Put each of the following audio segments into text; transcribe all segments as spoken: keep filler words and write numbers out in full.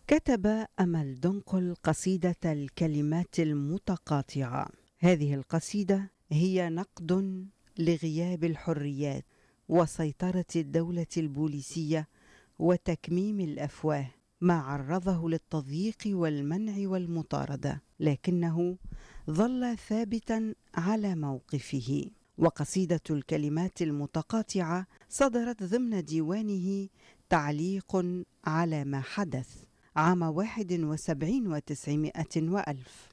كتب أمل دنقل قصيدة الكلمات المتقاطعة. هذه القصيدة هي نقد لغياب الحريات وسيطرة الدولة البوليسية وتكميم الأفواه، ما عرضه للتضييق والمنع والمطاردة، لكنه ظل ثابتا على موقفه. وقصيدة الكلمات المتقاطعة صدرت ضمن ديوانه تعليق على ما حدث عام واحد وسبعين وتسعمائة وألف،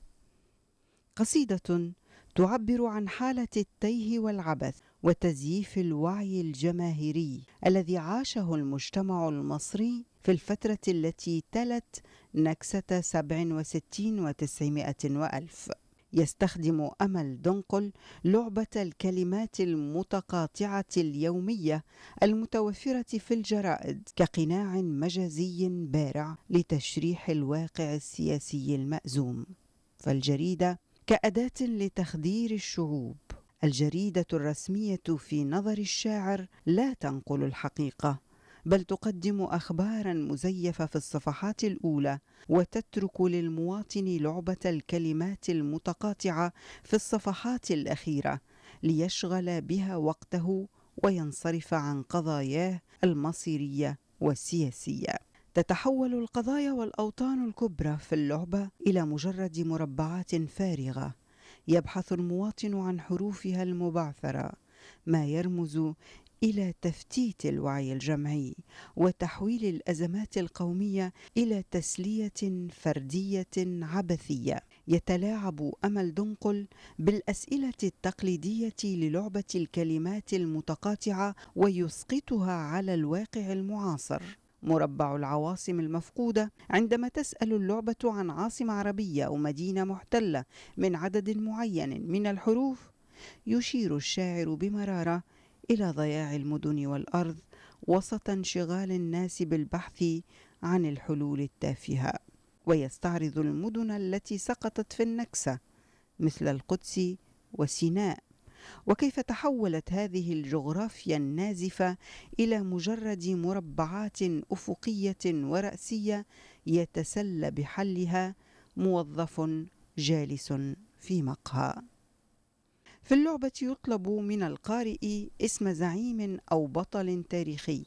قصيدة تعبر عن حالة التيه والعبث وتزييف الوعي الجماهيري الذي عاشه المجتمع المصري في الفترة التي تلت نكسة سبع وستين وتسعمائة وألف. يستخدم أمل دنقل لعبة الكلمات المتقاطعة اليومية المتوفرة في الجرائد كقناع مجازي بارع لتشريح الواقع السياسي المأزوم. فالجريدة كأداة لتخدير الشعوب. الجريدة الرسمية في نظر الشاعر لا تنقل الحقيقة، بل تقدم أخبارا مزيفة في الصفحات الأولى، وتترك للمواطن لعبة الكلمات المتقاطعة في الصفحات الأخيرة ليشغل بها وقته وينصرف عن قضاياه المصيرية والسياسية. تتحول القضايا والأوطان الكبرى في اللعبة إلى مجرد مربعات فارغة يبحث المواطن عن حروفها المبعثرة، ما يرمز إلى تفتيت الوعي الجمعي وتحويل الأزمات القومية إلى تسلية فردية عبثية. يتلاعب أمل دنقل بالأسئلة التقليدية للعبة الكلمات المتقاطعة ويسقطها على الواقع المعاصر. مربع العواصم المفقودة. عندما تسأل اللعبة عن عاصمة عربية أو مدينة محتلة من عدد معين من الحروف، يشير الشاعر بمرارة إلى ضياع المدن والأرض وسط انشغال الناس بالبحث عن الحلول التافهة، ويستعرض المدن التي سقطت في النكسة مثل القدس وسيناء، وكيف تحولت هذه الجغرافيا النازفة إلى مجرد مربعات أفقية ورأسية يتسلى بحلها موظف جالس في مقهى. في اللعبة يطلب من القارئ اسم زعيم أو بطل تاريخي،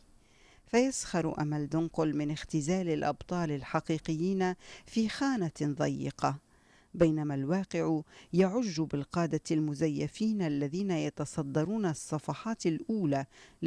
فيسخر أمل دنقل من اختزال الأبطال الحقيقيين في خانة ضيقة، بينما الواقع يعج بالقادة المزيفين الذين يتصدرون الصفحات الأولى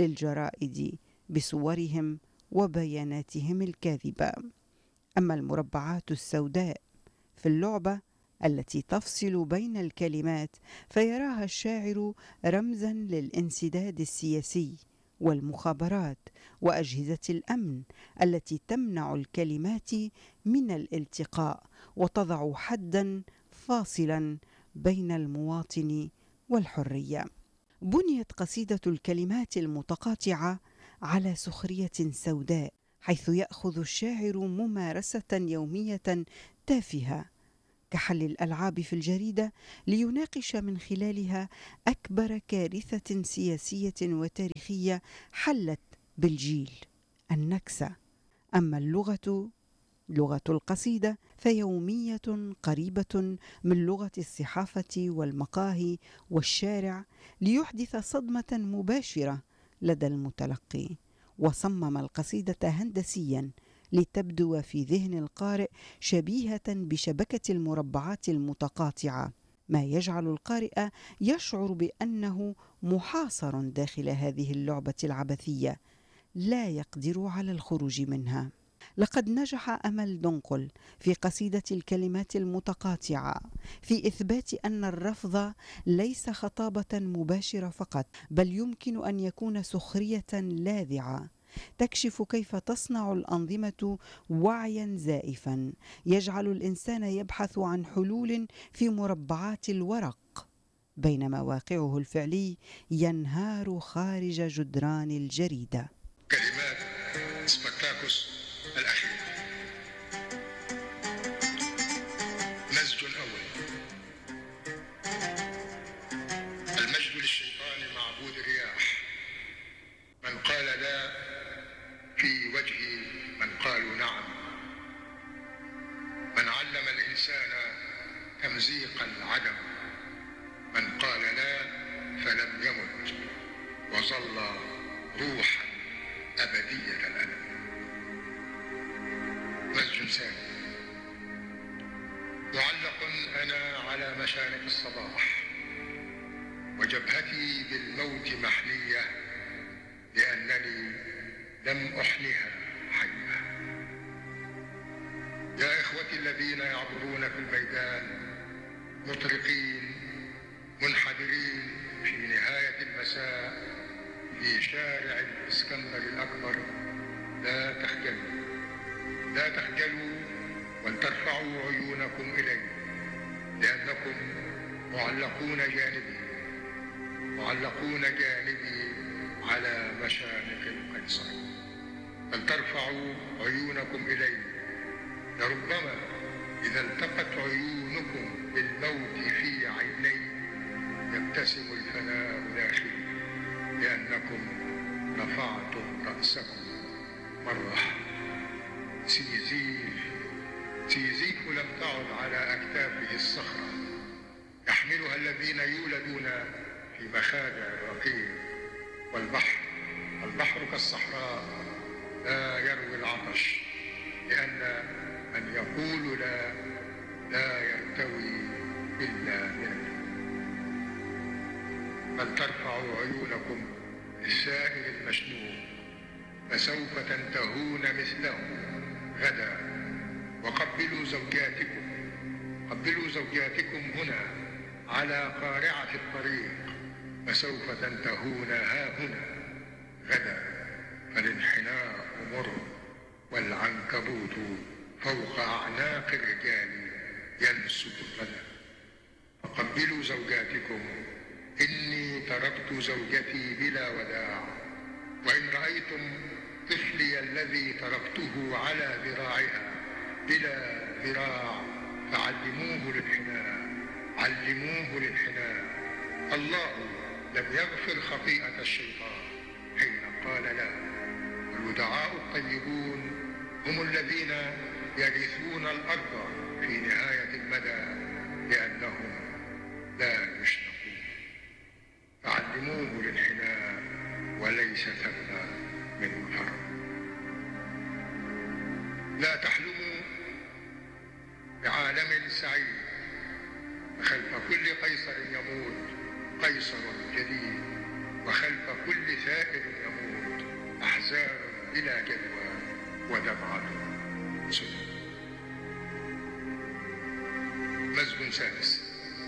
للجرائد بصورهم وبياناتهم الكاذبة. أما المربعات السوداء في اللعبة التي تفصل بين الكلمات فيراها الشاعر رمزا للانسداد السياسي والمخابرات وأجهزة الأمن التي تمنع الكلمات من الالتقاء وتضع حدا فاصلا بين المواطن والحرية. بنيت قصيدة الكلمات المتقاطعة على سخرية سوداء، حيث يأخذ الشاعر ممارسة يومية تافهة كحل الألعاب في الجريدة ليناقش من خلالها أكبر كارثة سياسية وتاريخية حلت بالجيل، النكسة. أما اللغة، لغة القصيدة، فيومية قريبة من لغة الصحافة والمقاهي والشارع ليحدث صدمة مباشرة لدى المتلقي. وصمم القصيدة هندسيا لتبدو في ذهن القارئ شبيهة بشبكة المربعات المتقاطعة، ما يجعل القارئ يشعر بأنه محاصر داخل هذه اللعبة العبثية لا يقدر على الخروج منها. لقد نجح أمل دنقل في قصيدة الكلمات المتقاطعة في إثبات أن الرفض ليس خطابة مباشرة فقط، بل يمكن أن يكون سخرية لاذعة تكشف كيف تصنع الأنظمة وعيا زائفا يجعل الإنسان يبحث عن حلول في مربعات الورق، بينما واقعه الفعلي ينهار خارج جدران الجريدة. كلمات سبكتاكوس الأخير. مزج أول. المجد للشيطان معبود الرياح، من قال لا في وجه من قالوا نعم، ومزيق العدم، من قال لا فلم يمت وظل روحا أبدية الألم. مسج ثاني. معلق أنا على مشارق الصباح، وجبهتي بالموت محنية، لأنني لم أحنها حية. يا إخوتي الذين يعبرون في الميدان مطرقين منحدرين في نهاية المساء في شارع الإسكندر الأكبر، لا تخجلوا لا تخجلوا ولترفعوا عيونكم إلي، لأنكم معلقون جانبي معلقون جانبي على مشانق القيصر. فلترفعوا عيونكم إلي، لربما إذا التقت عيونكم بالموت في عيني يبتسم الفناء داخلي، لأنكم رفعتم رأسكم مرة. سيزيف سيزيف لم تعد على أكتافه الصخرة، يحملها الذين يولدون في مخادع الرقيق. والبحر البحر كالصحراء لا يروي العطش، لأن من يقول لا لا يرتوي إلا منه. فلترفعوا عيونكم للسائل المشنوق، فسوف تنتهون مثله غدا. وقبلوا زوجاتكم قبلوا زوجاتكم هنا على قارعة الطريق، فسوف تنتهون ها هنا غدا. فالانحناء مر، والعنكبوت فوق أعناق الرجال ينسب الغدا. فقبلوا زوجاتكم، إني تركت زوجتي بلا وداع. وإن رأيتم طفلي الذي تركته على ذراعها بلا ذراع، فعلموه الانحناء علموه الانحناء. الله لم يغفر خطيئة الشيطان حين قال لا. والودعاء الطيبون هم الذين يرثون الأرض في نهاية المدى، لأنهم لا يشنقون. فعلموه الانحناء وليس ثم من فرق. لا تحلموا بعالم سعيد، فخلف كل قيصر يموت قيصر جديد، وخلف كل ثائر يموت أحزان بلا جدوى ودمعة سود. مزج سادس.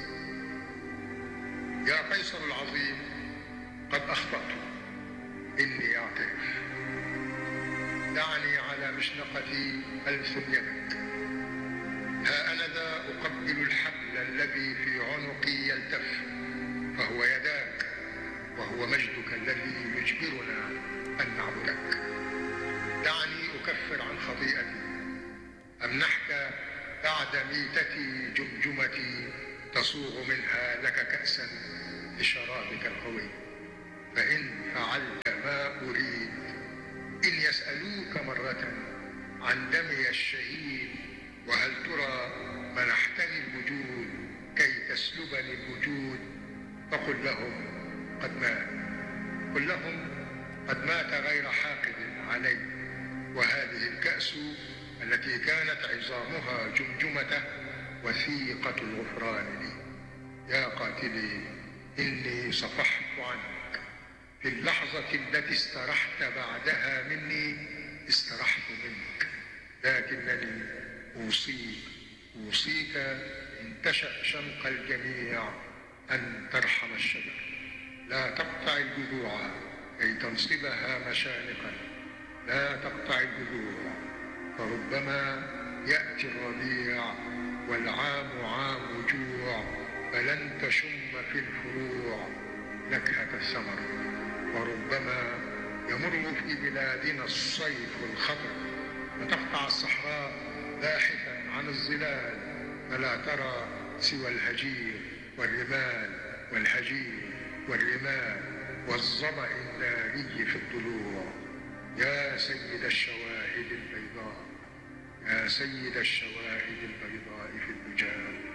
يا قيصر العظيم، قد أخطأت، إني أعترف. دعني على مشنقتي ألثم يدك. ها أنا ذا أقبل الحبل الذي في عنقي يلتف، فهو يداك، وهو مجدك الذي يجبرنا أن نعبدك. دعني أكفر عن خطيئتي، أمنحك بعد ميتتي جمجمتي، تصوغ منها لك كأسا لشرابك القوي. فإن فعلت ما أريد، إن يسألوك مرة عن دمي الشهيد، وهل ترى منحتني الوجود كي تسلبني الوجود، فقل لهم قد مات قل لهم قد مات غير حاقد علي. وهذه الكأس التي كانت عظامها جمجمته وثيقة الغفران لي. يا قاتلي، إني صفحت عنك. في اللحظة التي استرحت بعدها مني استرحت منك، لكنني أوصيك أوصيك إن تشأ شنق الجميع أن ترحم الشجر. لا تقطع الجذوع كي تنصبها مشانقا، لا تقطع الجذوع، فربما يأتي الربيع والعام عام جوع، فلن تشم في الفروع نكهة الثمر. وربما يمر في بلادنا الصيف الخطر، فتقطع الصحراء باحثا عن الظلال، فلا ترى سوى الهجير والرمال والهجير والرمال والظمأ الناري في الضلوع. يا سيد الشواهد البيضاء يا سيد الشواهد البيضاء في اللجام،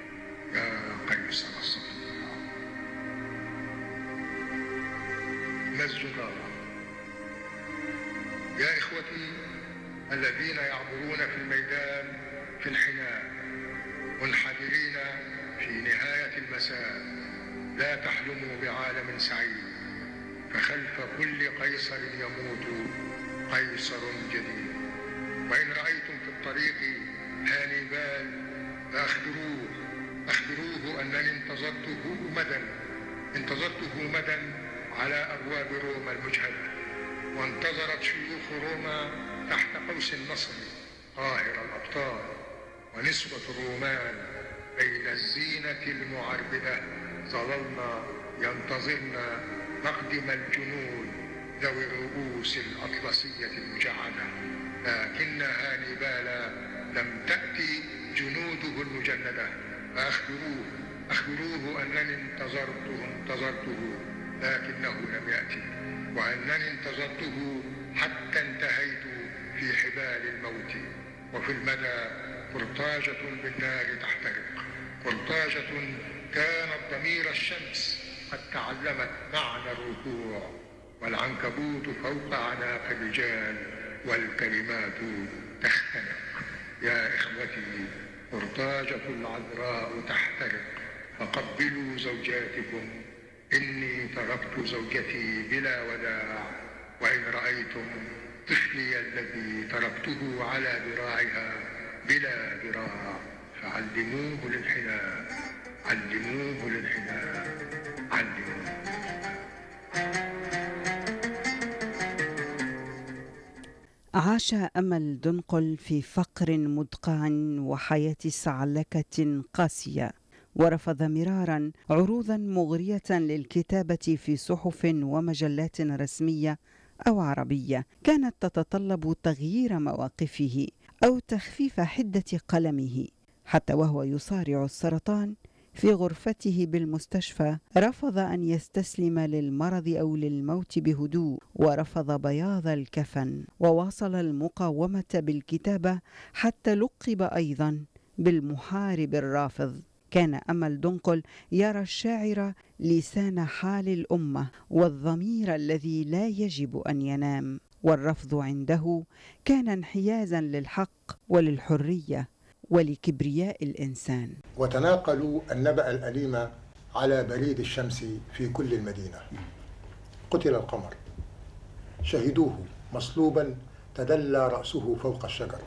يا قيصر الصديق. ما الزجاجة؟ يا إخوتي الذين يعبرون في الميدان في الحناء منحدرين في نهاية المساء، لا تحلموا بعالم سعيد، فخلف كل قيصر يموت قيصر جديد. وإن رأيتم في الطريق هانيبال فأخبروه أخبروه أنني انتظرته مدى انتظرته مدى على أبواب روما المجهدة، وانتظرت شيوخ روما تحت قوس النصر قاهر الأبطال، ونسوة الرومان بين الزينة المعربدة ظللنا ينتظرن مقدم الجنود ذوي الرؤوس الأطلسية المجعدة، لكن هانيبال لم تأتي جنوده المجندة. فأخبروه أخبروه أنني انتظرته انتظرته لكنه لم يأتي، وأنني انتظرته حتى انتهيت في حبال الموت. وفي المدى قرطاجة بالنار تحترق، قرطاجة كانت ضمير الشمس قد تعلمت معنى الركوع، والعنكبوت فوق أعناق الرجال والكلمات تختنق. يا إخوتي قرطاجة العذراء تحترق، فقبلوا زوجاتكم، إني تركت زوجتي بلا وداع، وإن رأيتم طفلي الذي تركته على ذراعها بلا ذراع فعلموه للحناء، علموه للحناء، علموه. عاش أمل دنقل في فقر مدقع وحياة صعلكة قاسية، ورفض مرارا عروضا مغرية للكتابة في صحف ومجلات رسمية أو عربية كانت تتطلب تغيير مواقفه أو تخفيف حدة قلمه. حتى وهو يصارع السرطان في غرفته بالمستشفى رفض أن يستسلم للمرض أو للموت بهدوء، ورفض بياض الكفن، وواصل المقاومة بالكتابة حتى لقب أيضا بالمحارب الرافض. كان أمل دنقل يرى الشاعر لسان حال الأمة والضمير الذي لا يجب أن ينام، والرفض عنده كان انحيازا للحق وللحرية ولكبرياء الإنسان. وتناقلوا النبأ الأليم على بريد الشمس في كل المدينة. قتل القمر، شهدوه مصلوبا تدلى رأسه فوق الشجر،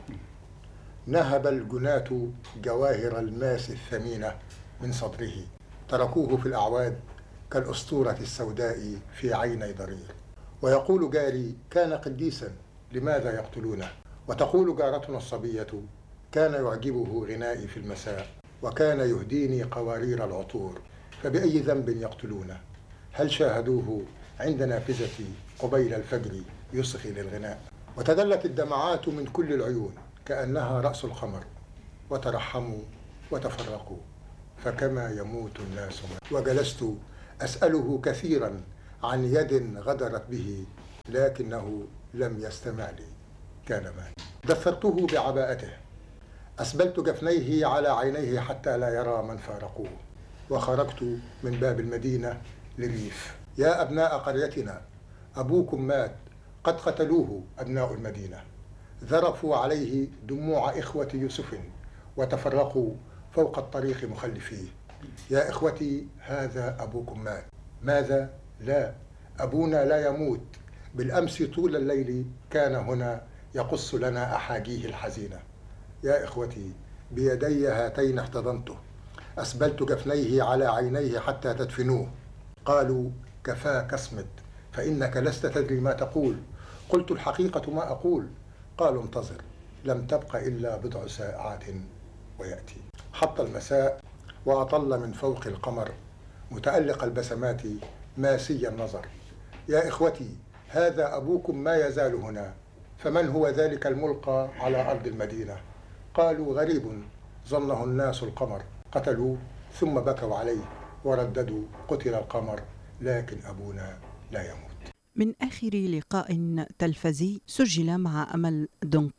نهب الجناة جواهر الماس الثمينة من صدره، تركوه في الأعواد كالأسطورة السوداء في عيني ضرير. ويقول جاري كان قديسا لماذا يقتلونه، وتقول جارتنا الصبية كان يعجبه غنائي في المساء، وكان يهديني قوارير العطور، فبأي ذنب يقتلونه؟ هل شاهدوه عند نافذتي قبيل الفجر يصغي للغناء؟ وتدلت الدمعات من كل العيون كأنها رأس القمر، وترحموا وتفرقوا فكما يموت الناس. وجلست أسأله كثيرا عن يد غدرت به لكنه لم يستمع لي، كان مات. دثرته بعباءته، أسبلت جفنيه على عينيه حتى لا يرى من فارقوه، وخرجت من باب المدينة للريف. يا أبناء قريتنا، أبوكم مات، قد قتلوه أبناء المدينة. ذرفوا عليه دموع إخوة يوسف وتفرقوا فوق الطريق مخلفيه. يا إخوتي هذا أبوكم مات. ماذا؟ لا، أبونا لا يموت. بالأمس طول الليل كان هنا يقص لنا أحاجيه الحزينة. يا إخوتي بيدي هاتين احتضنته، أسبلت جفنيه على عينيه حتى تدفنوه. قالوا كفاك اصمت فإنك لست تدري ما تقول. قلت الحقيقة ما أقول. قالوا انتظر، لم تبق إلا بضع ساعات ويأتي. حط المساء وأطل من فوق القمر متألق البسمات ماسي النظر. يا إخوتي هذا أبوكم ما يزال هنا، فمن هو ذلك الملقى على أرض المدينة؟ قالوا غريب ظنه الناس القمر، قتلوه ثم بكوا عليه ورددوا قتل القمر لكن أبونا لا يموت. من آخر لقاء تلفزي سجل مع أمل دنقل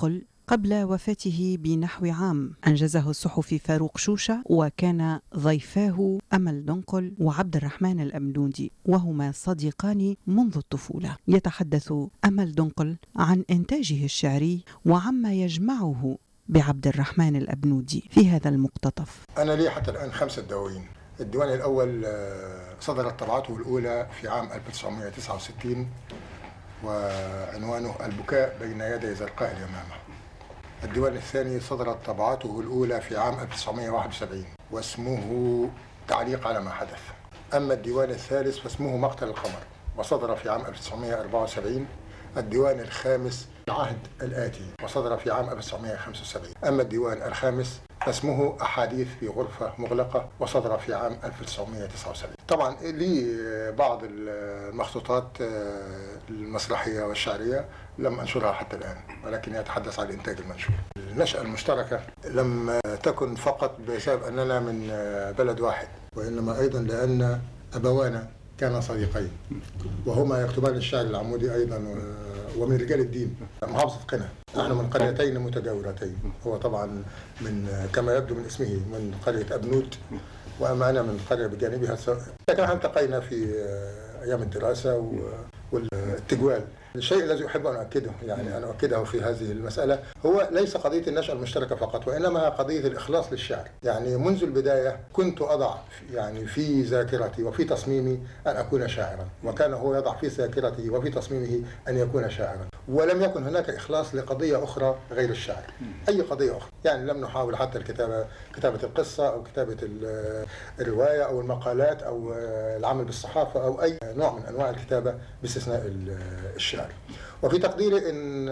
قبل وفاته بنحو عام أنجزه الصحفي فاروق شوشة، وكان ضيفاه أمل دنقل وعبد الرحمن الأبنودي، وهما صديقان منذ الطفولة. يتحدث أمل دنقل عن إنتاجه الشعري وعما يجمعه بعبد الرحمن الأبنودي في هذا المقتطف. أنا لي حتى الآن خمسة دواوين. الديوان الأول صدرت طبعته الأولى في عام ألف وتسعمائة وتسعة وستين وعنوانه البكاء بين يدي زرقاء اليمامة. الديوان الثاني صدرت طبعته الأولى في عام ألف وتسعمائة وواحد وسبعين واسمه تعليق على ما حدث. أما الديوان الثالث فاسمه مقتل القمر وصدر في عام ألف وتسعمائة وأربعة وسبعين. الديوان الخامس العهد الآتي وصدر في عام ألف وتسعمائة وخمسة وسبعين. أما الديوان الخامس فاسمه أحاديث في غرفة مغلقة وصدر في عام ألف وتسعمائة وتسعة وسبعين. طبعا لي بعض المخطوطات المسرحية والشعرية لم أنشرها حتى الآن، ولكن يتحدث عن الإنتاج المنشور. النشأة المشتركة لم تكن فقط بسبب أننا من بلد واحد، وإنما أيضا لأن أبوانا كانا صديقين وهما يكتبان الشعر العمودي أيضا ومن رجال الدين. محافظة قنا، نحن من قريتين متجاورتين، هو طبعا من كما يبدو من اسمه من قرية أبنود، وأما أنا من قرية بجانبها، لكن التقينا في أيام الدراسة والتجوال. الشيء الذي أحب أن أؤكده، يعني أن أؤكده في هذه المسألة، هو ليس قضية النشأة المشتركة فقط، وإنما قضية الإخلاص للشعر. يعني منذ البداية كنت أضع يعني في ذاكرتي وفي تصميمي أن أكون شاعرا، وكان هو يضع في ذاكرته وفي تصميمه أن يكون شاعرا، ولم يكن هناك إخلاص لقضية أخرى غير الشعر، أي قضية أخرى. يعني لم نحاول حتى الكتابة كتابة القصة أو كتابة الرواية أو المقالات أو العمل بالصحافة أو أي نوع من أنواع الكتابة باستثناء الشعر. وفي تقديري أن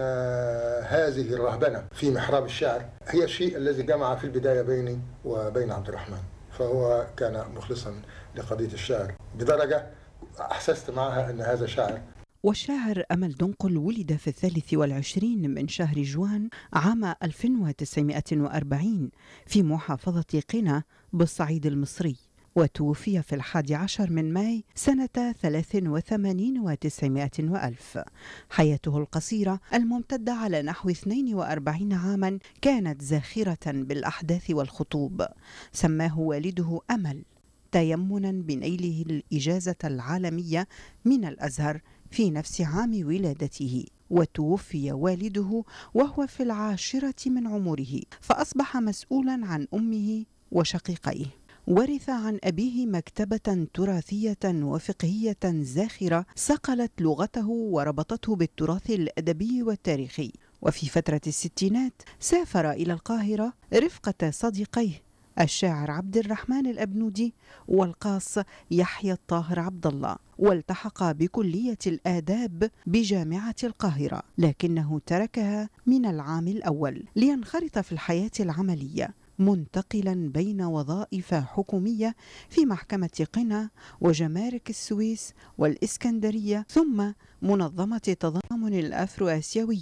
هذه الرهبنة في محراب الشعر هي الشيء الذي جمع في البداية بيني وبين عبد الرحمن، فهو كان مخلصا لقضية الشعر بدرجة أحسست معها أن هذا شعر. والشاعر أمل دنقل ولد في الثالث والعشرين من شهر جوان عام ألف وتسعمائة وأربعين في محافظة قنا بالصعيد المصري، وتوفي في الحادي عشر من ماي سنة ثلاث وثمانين وتسعمائة وألف. حياته القصيرة الممتدة على نحو اثنين وأربعين عاما كانت زاخرة بالأحداث والخطوب. سماه والده أمل تيمنا بنيله الإجازة العالمية من الأزهر في نفس عام ولادته، وتوفي والده وهو في العاشرة من عمره، فأصبح مسؤولا عن أمه وشقيقيه. ورث عن أبيه مكتبة تراثية وفقهية زاخرة صقلت لغته وربطته بالتراث الأدبي والتاريخي. وفي فترة الستينات سافر إلى القاهرة رفقة صديقيه الشاعر عبد الرحمن الأبنودي والقاص يحيى الطاهر عبد الله، والتحق بكلية الآداب بجامعة القاهرة، لكنه تركها من العام الأول لينخرط في الحياة العملية، منتقلا بين وظائف حكومية في محكمة قنا وجمارك السويس والإسكندرية ثم منظمة تضامن الأفرو آسيوي،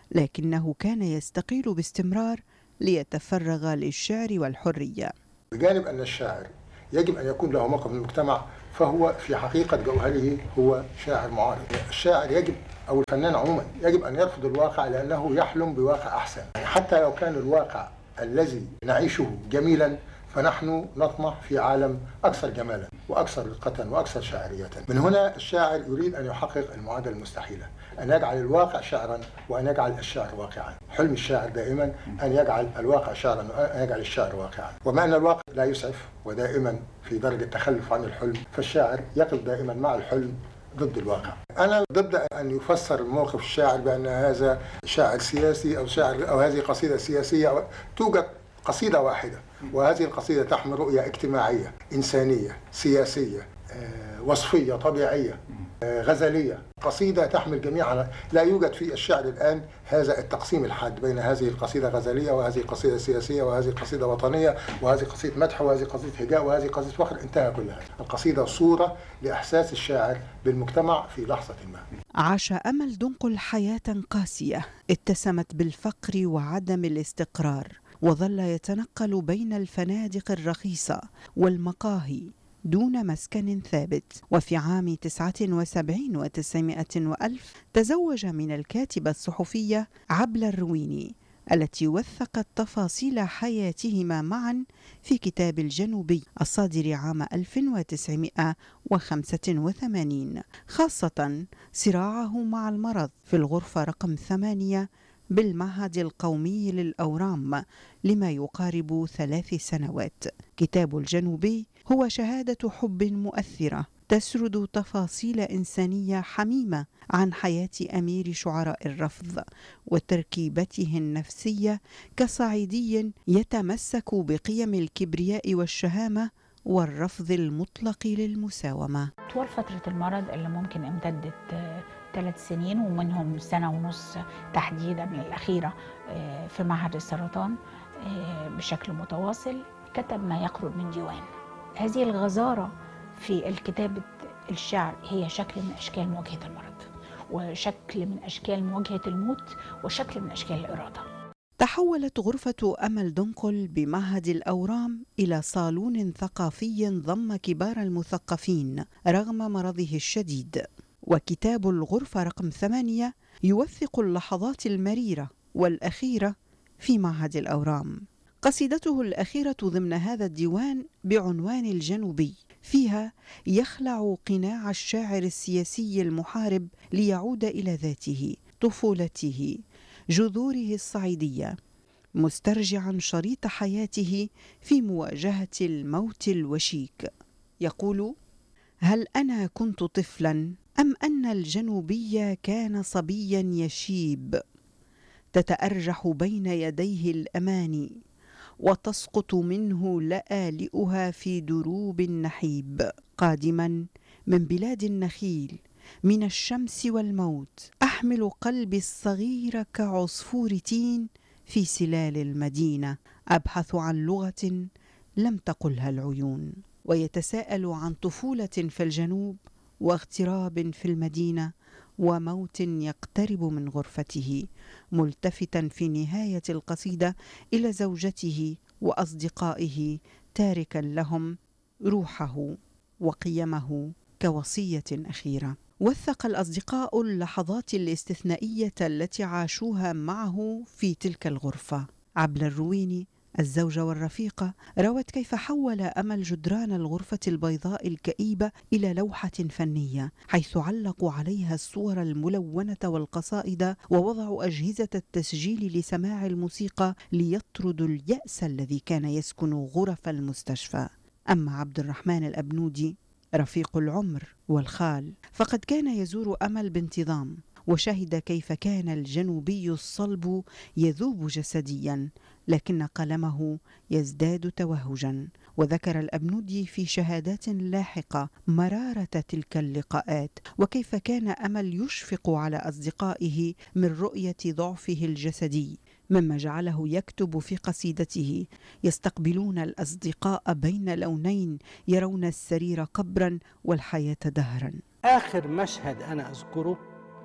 لكنه كان يستقيل باستمرار ليتفرغ للشعر والحرية. بجانب أن الشاعر يجب أن يكون له موقف من المجتمع، فهو في حقيقة جوهره هو شاعر معارض. الشاعر يجب أو الفنان عموما يجب أن يرفض الواقع لأنه يحلم بواقع أحسن. حتى لو كان الواقع الذي نعيشه جميلا فنحن نطمح في عالم أكثر جمالا وأكثر رقة وأكثر شاعرية. من هنا الشاعر يريد أن يحقق المعادلة المستحيلة، أن يجعل الواقع شعرا وأن يجعل الشعر واقعا. حلم الشاعر دائما أن يجعل الواقع شعرا وأن يجعل الشعر واقعا. وما أن الواقع لا يسعف ودائما في درجة تخلف عن الحلم، فالشاعر يقف دائما مع الحلم ضد الواقع. أنا ضد أن يفسر موقف الشاعر بأن هذا شاعر سياسي أو شاعر أو هذه قصيدة سياسية. أو توجد قصيدة واحدة، وهذه القصيدة تحمل رؤية اجتماعية إنسانية سياسية وصفية طبيعية غزلية، قصيدة تحمل جميعها. لا يوجد في الشعر الآن هذا التقسيم الحاد بين هذه القصيدة غزلية وهذه القصيدة سياسية وهذه القصيدة وطنية وهذه قصيدة مدح وهذه قصيدة هجاء وهذه قصيدة فخر. انتهى كل هذا. القصيدة صورة لإحساس الشاعر بالمجتمع في لحظة ما. عاش أمل دنقل حياة قاسية اتسمت بالفقر وعدم الاستقرار، وظل يتنقل بين الفنادق الرخيصة والمقاهي دون مسكن ثابت. وفي عام تسعة وسبعين وتسعمائة وألف تزوج من الكاتبة الصحفية عبلة الرويني التي وثقت تفاصيل حياتهما معا في كتاب الجنوبي الصادر عام ألف وتسعمائة وخمسة وثمانين، خاصة صراعه مع المرض في الغرفة رقم ثمانية بالمعهد القومي للأورام لما يقارب ثلاث سنوات. كتاب الجنوبي هو شهادة حب مؤثرة تسرد تفاصيل إنسانية حميمة عن حياة أمير شعراء الرفض وتركيبته النفسية كصعيدي يتمسك بقيم الكبرياء والشهامة والرفض المطلق للمساومة. طوال فترة المرض اللي ممكن امتدت ثلاث سنين ومنهم سنة ونص تحديدا من الأخيرة في معهد السرطان بشكل متواصل، كتب ما يقرب من ديوان. هذه الغزارة في الكتابة الشعر هي شكل من أشكال مواجهة المرض، وشكل من أشكال مواجهة الموت، وشكل من أشكال الإرادة. تحولت غرفة أمل دنقل بمعهد الأورام إلى صالون ثقافي ضم كبار المثقفين رغم مرضه الشديد. وكتاب الغرفة رقم ثمانية يوثق اللحظات المريرة والأخيرة في معهد الأورام. قصيدته الأخيرة ضمن هذا الديوان بعنوان الجنوبي، فيها يخلع قناع الشاعر السياسي المحارب ليعود إلى ذاته، طفولته، جذوره الصعيدية، مسترجعا شريط حياته في مواجهة الموت الوشيك. يقول: هل أنا كنت طفلا أم أن الجنوبي كان صبيا يشيب، تتأرجح بين يديه الأماني وتسقط منه لآلئها في دروب النحيب، قادما من بلاد النخيل من الشمس والموت، أحمل قلبي الصغير كعصفور تين في سلال المدينة، أبحث عن لغة لم تقلها العيون. ويتساءل عن طفولة في الجنوب واغتراب في المدينة وموت يقترب من غرفته، ملتفتا في نهاية القصيدة إلى زوجته وأصدقائه تاركا لهم روحه وقيمه كوصية أخيرة. وثق الأصدقاء اللحظات الاستثنائية التي عاشوها معه في تلك الغرفة. عبلة الرويني الزوجة والرفيقة روت كيف حول أمل جدران الغرفة البيضاء الكئيبة إلى لوحة فنية، حيث علقوا عليها الصور الملونة والقصائد، ووضعوا أجهزة التسجيل لسماع الموسيقى ليطردوا اليأس الذي كان يسكن غرف المستشفى. أما عبد الرحمن الأبنودي رفيق العمر والخال فقد كان يزور أمل بانتظام، وشهد كيف كان الجنوبي الصلب يذوب جسديا لكن قلمه يزداد توهجا. وذكر الأبنودي في شهادات لاحقة مرارة تلك اللقاءات، وكيف كان أمل يشفق على أصدقائه من رؤية ضعفه الجسدي، مما جعله يكتب في قصيدته: يستقبلون الأصدقاء بين لونين، يرون السرير قبرا والحياة دهرا. آخر مشهد أنا أذكره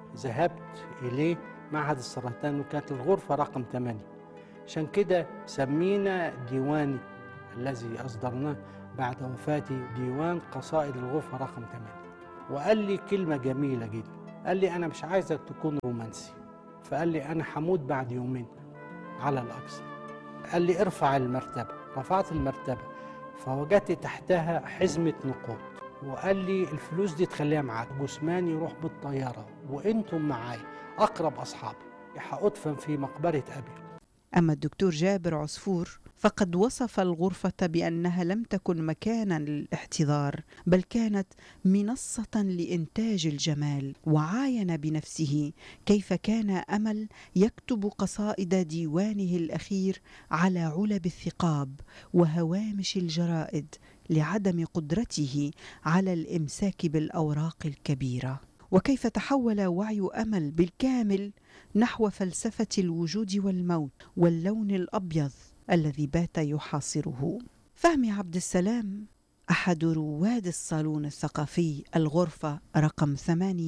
ذهبت إليه معهد السرطان، وكانت الغرفة رقم ثمانية، عشان كده سمينا ديواني الذي أصدرناه بعد وفاتي ديوان قصائد الغرفة رقم ثمانية. وقال لي كلمة جميلة جدا، قال لي أنا مش عايزك تكون رومانسي، فقال لي أنا حموت بعد يومين على الأكثر. قال لي ارفع المرتبة، رفعت المرتبة فوجدت تحتها حزمة نقود، وقال لي الفلوس دي تخليها معاك، جثماني يروح بالطيارة وانتم معايا أقرب أصحابي، هأدفن في مقبرة أبي. أما الدكتور جابر عصفور فقد وصف الغرفة بأنها لم تكن مكانا للاحتضار، بل كانت منصة لإنتاج الجمال، وعاين بنفسه كيف كان أمل يكتب قصائد ديوانه الأخير على علب الثقاب وهوامش الجرائد لعدم قدرته على الإمساك بالأوراق الكبيرة، وكيف تحول وعي أمل بالكامل نحو فلسفة الوجود والموت واللون الأبيض الذي بات يحاصره. فهمي عبد السلام أحد رواد الصالون الثقافي الغرفة رقم ثمانية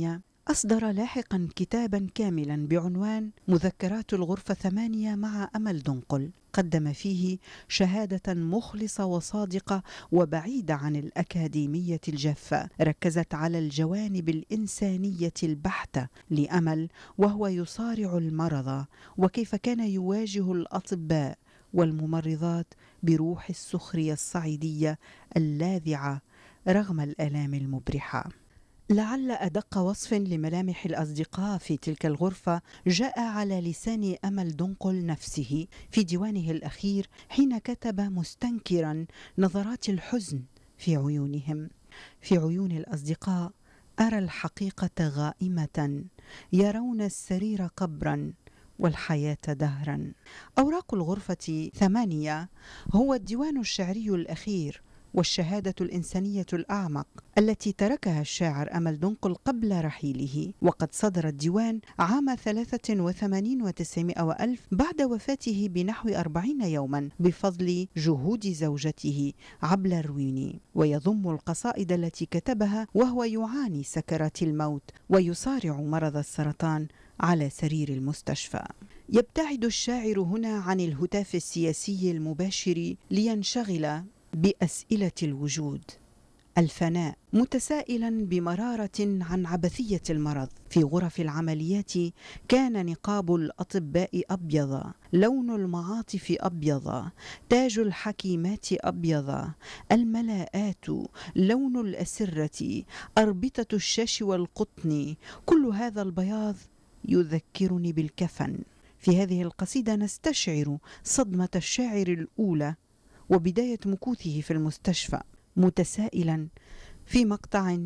أصدر لاحقا كتابا كاملا بعنوان مذكرات الغرفة ثمانية مع أمل دنقل، قدم فيه شهادة مخلصة وصادقة وبعيدة عن الأكاديمية الجافة، ركزت على الجوانب الإنسانية البحتة لأمل وهو يصارع المرض، وكيف كان يواجه الأطباء والممرضات بروح السخرية الصعيدية اللاذعة رغم الآلام المبرحة. لعل أدق وصف لملامح الأصدقاء في تلك الغرفة جاء على لسان أمل دنقل نفسه في ديوانه الأخير حين كتب مستنكرا نظرات الحزن في عيونهم: في عيون الأصدقاء أرى الحقيقة غائمة، يرون السرير قبرا والحياة دهرا. أوراق الغرفة ثمانية هو الديوان الشعري الأخير والشهادة الإنسانية الأعمق التي تركها الشاعر أمل دنقل قبل رحيله، وقد صدر الديوان عام ثلاثة وثمانين وتسعمائة وألف بعد وفاته بنحو أربعين يوما بفضل جهود زوجته عبلة الرويني، ويضم القصائد التي كتبها وهو يعاني سكرات الموت ويصارع مرض السرطان على سرير المستشفى. يبتعد الشاعر هنا عن الهتاف السياسي المباشر لينشغل بأسئلة الوجود، الفناء، متسائلا بمرارة عن عبثية المرض. في غرف العمليات كان نقاب الأطباء أبيض، لون المعاطف أبيض، تاج الحكيمات أبيض، الملاءات، لون الأسرة، أربطة الشاش والقطن، كل هذا البياض يذكرني بالكفن. في هذه القصيدة نستشعر صدمة الشاعر الأولى وبداية مكوثه في المستشفى، متسائلا في مقطع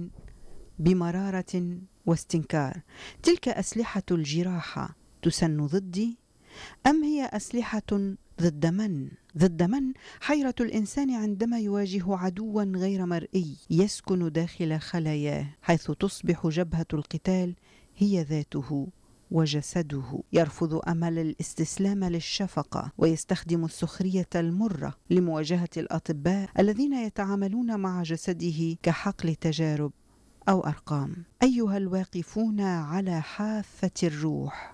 بمرارة واستنكار: تلك أسلحة الجراحة تسن ضدي أم هي أسلحة ضد من؟ ضد من؟ حيرة الإنسان عندما يواجه عدوا غير مرئي يسكن داخل خلاياه، حيث تصبح جبهة القتال هي ذاته وجسده. يرفض أمل الاستسلام للشفقة ويستخدم السخرية المرة لمواجهة الأطباء الذين يتعاملون مع جسده كحقل تجارب أو أرقام. أيها الواقفون على حافة الروح،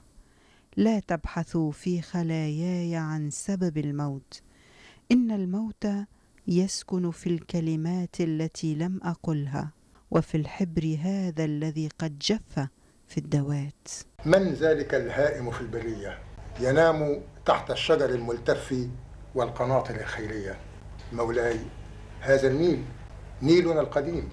لا تبحثوا في خلاياي عن سبب الموت، إن الموت يسكن في الكلمات التي لم أقلها وفي الحبر هذا الذي قد جف في الدوات. من ذلك الهائم في البرية ينام تحت الشجر الملتف والقناطر الخيرية؟ مولاي، هذا النيل، نيلنا القديم،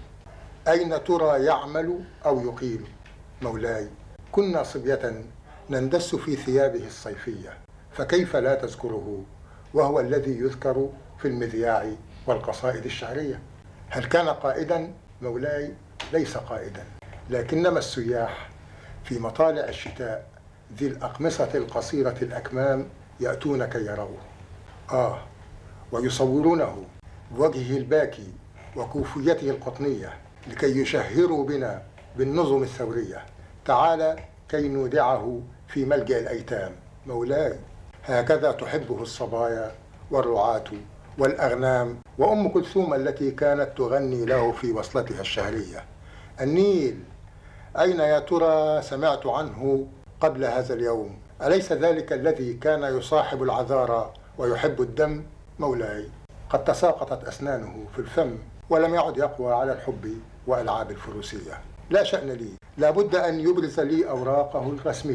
أين ترى يعمل أو يقيم؟ مولاي، كنا صبية نندس في ثيابه الصيفية، فكيف لا تذكره وهو الذي يذكر في المذياع والقصائد الشعرية؟ هل كان قائدا؟ مولاي، ليس قائدا، لكنما السياح في مطالع الشتاء ذي الأقمصة القصيرة الأكمام يأتون كي يروه، آه ويصورونه بوجهه الباكي وكوفيته القطنية لكي يشهروا بنا بالنظم الثورية. تعال كي نودعه في ملجأ الأيتام. مولاي، هكذا تحبه الصبايا والرعاة والأغنام وأم كلثوم التي كانت تغني له في وصلتها الشهرية. النيل، أين يا ترى سمعت عنه قبل هذا اليوم؟ أليس ذلك الذي كان يصاحب العذارى ويحب الدم؟ مولاي، قد تساقطت أسنانه في الفم ولم يعد يقوى على الحب وألعاب الفروسية. لا شأن لي، لا بد أن يبرز لي أوراقه الرسمية.